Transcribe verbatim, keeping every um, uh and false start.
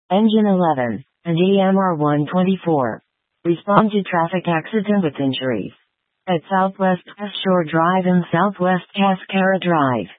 Engine eleven, and E M R one twenty-four. Respond to traffic accident with injuries. At Southwest West Shore Drive and Southwest Cascara Drive.